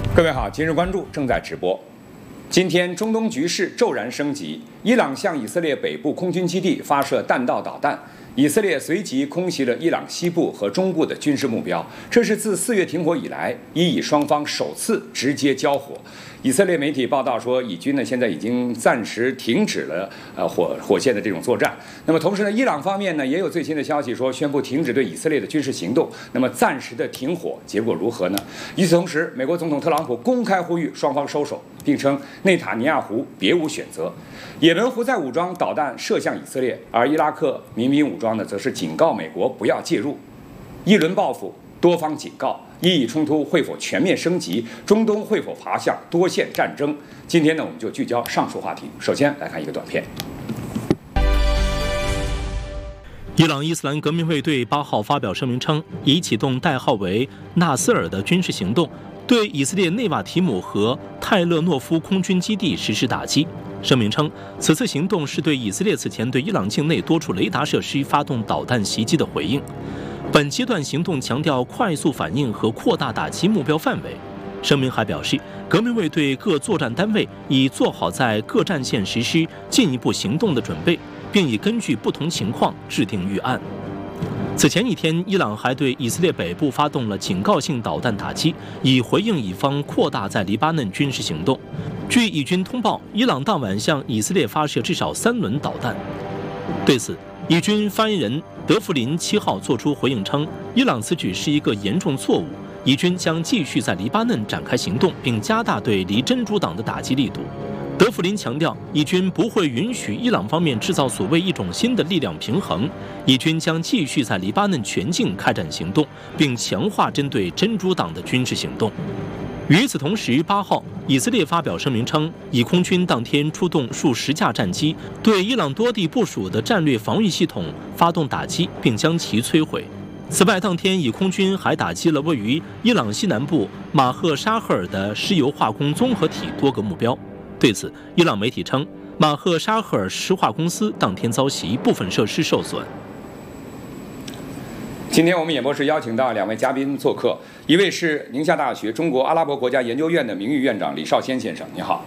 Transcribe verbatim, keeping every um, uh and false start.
各位好，今日关注正在直播。今天中东局势骤然升级，伊朗向以色列北部空军基地发射弹道导弹，以色列随即空袭了伊朗西部和中部的军事目标。这是自四月停火以来，伊以双方首次直接交火。以色列媒体报道说，以军呢现在已经暂时停止了呃火火线的这种作战。那么同时呢，伊朗方面呢也有最新的消息说，宣布停止对以色列的军事行动。那么暂时的停火结果如何呢？与此同时，美国总统特朗普公开呼吁双方收手，并称内塔尼亚胡别无选择。也门胡塞武装导弹射向以色列，而伊拉克民兵武装呢则是警告美国不要介入。一轮报复，多方警告。伊以冲突会否全面升级？中东会否爬向多线战争？今天呢，我们就聚焦上述话题。首先来看一个短片。 伊朗伊斯兰革命卫队八号发表声明称，已启动代号为“纳斯尔”的军事行动，对以色列内瓦提姆和泰勒诺夫空军基地实施打击。声明称，此次行动是对以色列此前对伊朗境内多处雷达设施发动导弹袭击的回应。本阶段行动强调快速反应和扩大打击目标范围。声明还表示，革命卫队各作战单位已做好在各战线实施进一步行动的准备，并已根据不同情况制定预案。此前一天，伊朗还对以色列北部发动了警告性导弹打击，以回应以方扩大在黎巴嫩军事行动。据以军通报，伊朗当晚向以色列发射至少三轮导弹。对此，以军发言人德弗林七号作出回应称，伊朗此举是一个严重错误，以军将继续在黎巴嫩展开行动，并加大对离真主党的打击力度。德弗林强调，以军不会允许伊朗方面制造所谓一种新的力量平衡，以军将继续在黎巴嫩全境开展行动，并强化针对真主党的军事行动。与此同时，八号，以色列发表声明称，以空军当天出动数十架战机，对伊朗多地部署的战略防御系统发动打击，并将其摧毁。此外，当天以空军还打击了位于伊朗西南部马赫沙赫尔的石油化工综合体多个目标。对此，伊朗媒体称，马赫沙赫尔石化公司当天遭袭，部分设施受损。 今天我们演播室邀请到两位嘉宾做客，一位是宁夏大学中国阿拉伯国家研究院的名誉院长李少先先生，你好。